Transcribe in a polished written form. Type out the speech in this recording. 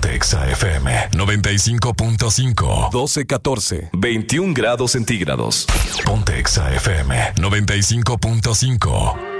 Ponte Exa FM 95.5. 12-14. 21 grados centígrados. Ponte Exa FM 95.5.